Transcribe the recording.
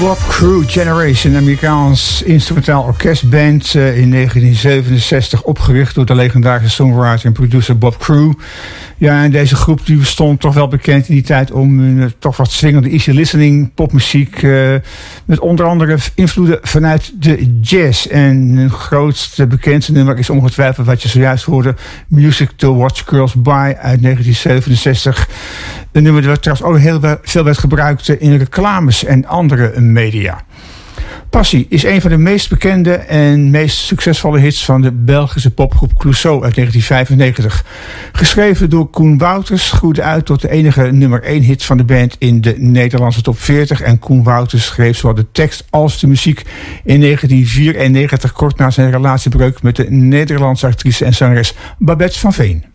Bob Crew Generation, een Amerikaans instrumentaal orkestband, in 1967 opgericht door de legendarische songwriter en producer Bob Crew. Ja, en deze groep die bestond toch wel bekend in die tijd om hun toch wat swingende easy listening popmuziek, met onder andere invloeden vanuit de jazz. En hun grootste bekendste nummer is ongetwijfeld wat je zojuist hoorde, Music to Watch Girls By uit 1967. Een nummer dat trouwens ook heel veel werd gebruikt in reclames en andere media. Passie is een van de meest bekende en meest succesvolle hits van de Belgische popgroep Clouseau uit 1995. Geschreven door Koen Wouters, groeide uit tot de enige nummer 1 hit van de band in de Nederlandse top 40. En Koen Wouters schreef zowel de tekst als de muziek in 1994, kort na zijn relatiebreuk met de Nederlandse actrice en zangeres Babette van Veen.